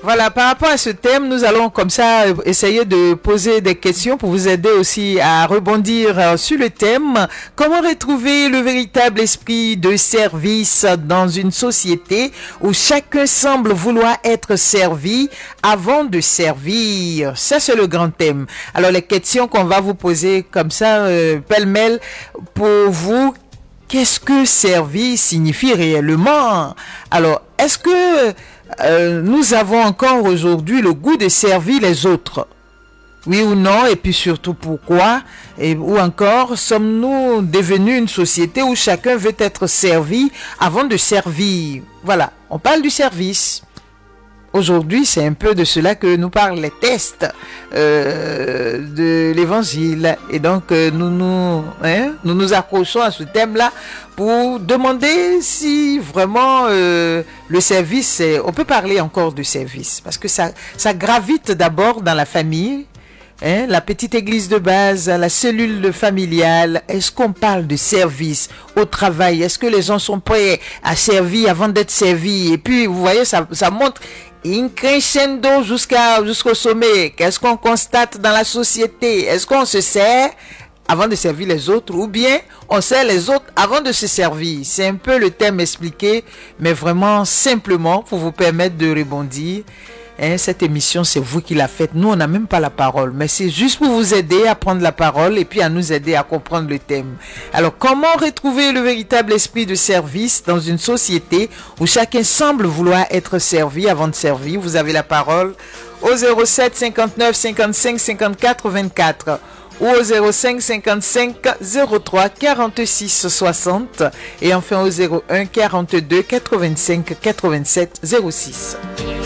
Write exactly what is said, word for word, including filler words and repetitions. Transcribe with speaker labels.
Speaker 1: Voilà, par rapport à ce thème, nous allons comme ça essayer de poser des questions pour vous aider aussi à rebondir sur le thème. Comment retrouver le véritable esprit de service dans une société où chacun semble vouloir être servi avant de servir? Ça, c'est le grand thème. Alors, les questions qu'on va vous poser comme ça, euh, pêle-mêle, pour vous, qu'est-ce que servir signifie réellement? Alors, est-ce que euh, nous avons encore aujourd'hui le goût de servir les autres? Oui ou non? Et puis surtout pourquoi? Et, ou encore, sommes-nous devenus une société où chacun veut être servi avant de servir? Voilà, on parle du service. Aujourd'hui, c'est un peu de cela que nous parlent les tests euh, de l'évangile. Et donc, euh, nous, nous, hein, nous nous accrochons à ce thème-là pour demander si vraiment euh, le service, est, on peut parler encore de service, parce que ça, ça gravite d'abord dans la famille. Hein, la petite église de base, la cellule familiale. Est-ce qu'on parle de service au travail? Est-ce que les gens sont prêts à servir avant d'être servis? Et puis, vous voyez, ça, ça montre in crescendo jusqu'à, jusqu'au sommet. Qu'est-ce qu'on constate dans la société? Est-ce qu'on se sert avant de servir les autres, ou bien on sert les autres avant de se servir? C'est un peu le thème expliqué, mais vraiment simplement pour vous permettre de rebondir. Hein, cette émission, c'est vous qui la faites. Nous, on n'a même pas la parole, mais c'est juste pour vous aider à prendre la parole et puis à nous aider à comprendre le thème. Alors, comment retrouver le véritable esprit de service dans une société où chacun semble vouloir être servi avant de servir? Vous avez la parole au zéro sept cinquante-neuf cinquante-cinq cinquante-quatre vingt-quatre ou au zéro cinq cinquante-cinq zéro trois quarante-six soixante et enfin au zéro un quarante-deux quatre-vingt-cinq quatre-vingt-sept zéro six.